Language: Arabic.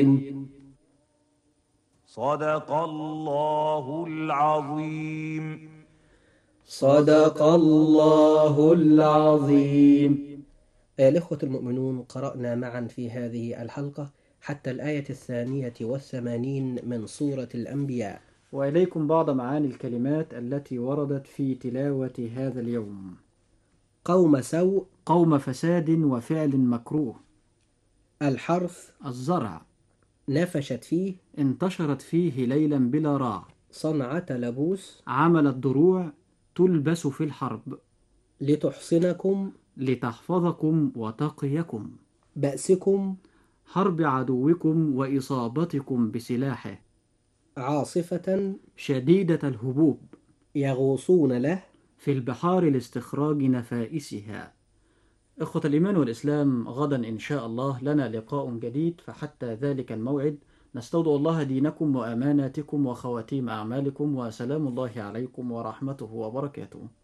صدق الله العظيم. صدق الله العظيم. الإخوة المؤمنون، قرأنا معا في هذه الحلقة حتى الآية 82 من سورة الأنبياء. وإليكم بعض معاني الكلمات التي وردت في تلاوة هذا اليوم. قوم سوء، قوم فساد وفعل مكروه. الحرث، الزرع. نفشت فيه، انتشرت فيه ليلا بلا راع. صنعة لبوس، عمل الدروع، تلبس في الحرب. لتحصنكم، لتحفظكم وتقيكم. بأسكم، حرب عدوكم وإصابتكم بسلاحه. عاصفة، شديدة الهبوب. يغوصون له، في البحار لاستخراج نفائسها. إخوة الإيمان والإسلام، غدا إن شاء الله لنا لقاء جديد، فحتى ذلك الموعد نستودع الله دينكم وأماناتكم وخواتيم أعمالكم، وسلام الله عليكم ورحمته وبركاته.